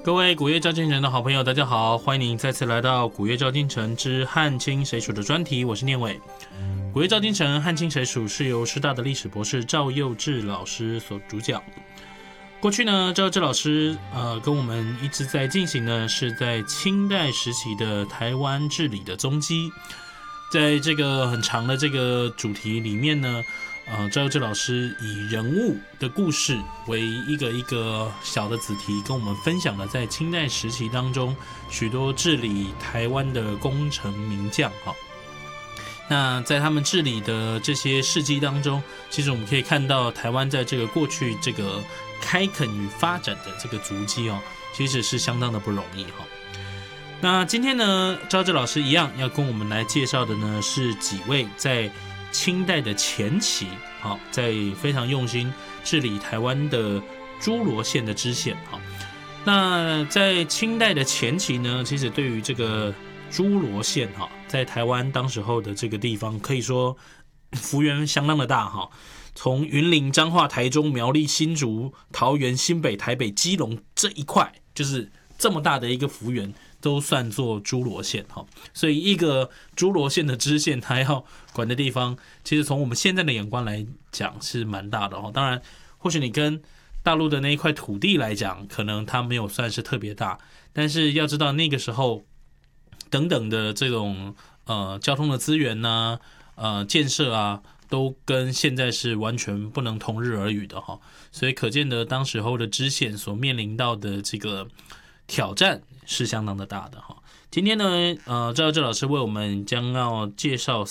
各位古月照进城的好朋友，大家好，欢迎您再次来到古月照进城之汉清谁属的专题，我是念伟。古月照进城汉清谁属是由师大的历史博士赵佑志老师所主讲。过去呢，赵佑志老师跟我们一直在进行呢，是在清代时期的台湾治理的踪迹。在这个很长的这个主题里面呢，赵佑志老师以人物的故事为一个小的子题，跟我们分享了在清代时期当中许多治理台湾的功臣名将。那在他们治理的这些事迹当中，其实我们可以看到台湾在这个过去这个开垦与发展的这个足迹其实是相当的不容易。那今天呢，赵佑志老师一样要跟我们来介绍的呢，是几位在清代的前期，在非常用心治理台湾的诸罗县的知县。那在清代的前期呢，其实对于这个诸罗县在台湾当时候的这个地方，可以说幅员相当的大。从云林、彰化、台中、苗栗、新竹、桃园、新北、台北、基隆这一块，就是这么大的一个幅员，都算作诸罗县。所以一个诸罗县的知县，他要管的地方，其实从我们现在的眼光来讲是蛮大的。当然或许你跟大陆的那一块土地来讲，可能它没有算是特别大，但是要知道那个时候等等的这种交通的资源建设啊，都跟现在是完全不能同日而语的。所以可见的当时候的知县所面临到的这个挑战是相当的大的。今天呢，赵佑志老师为我们将要介绍